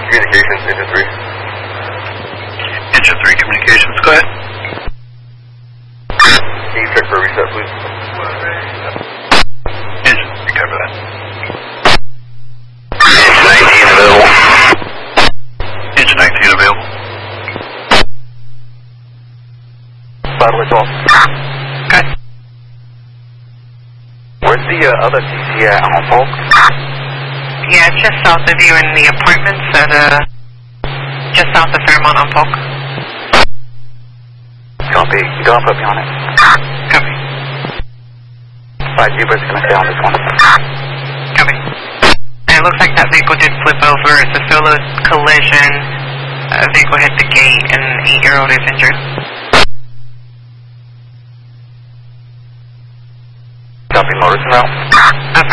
Communications, Engine 3. Engine 3, communications, go ahead. Can you check for a reset, please? Engine 3, cover that. Engine 19 available. Battle is off. Okay. Where's the other TC at home, folks? Yeah, it's just south of you in the apartments at, just south of Fairmont on Polk. Copy. Don't put me on it. Copy. 5 Zebras gonna stay on this one. Copy. And it looks like that vehicle did flip over. It's a solo collision. A vehicle hit the gate and an 8-year-old is injured. Copy, Morrison now.